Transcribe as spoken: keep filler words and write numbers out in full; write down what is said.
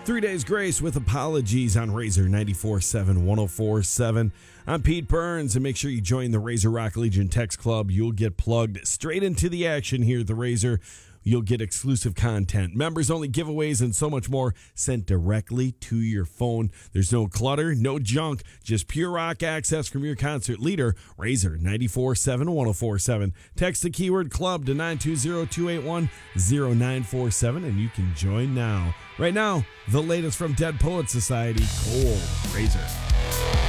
Three Days Grace with apologies on Razor ninety-four point seven, one oh four point seven. I'm Pete Burns, and make sure you join the Razor Rock Legion Text Club. You'll get plugged straight into the action here at the Razor. You'll get exclusive content, members-only giveaways, and so much more sent directly to your phone. There's no clutter, no junk, just pure rock access from your concert leader, Razor ninety-four point seven, one oh four point seven. Text the keyword club to nine two zero, two eight one, zero nine four seven, and you can join now. Right now, the latest from Dead Poets Society, Cold Razor.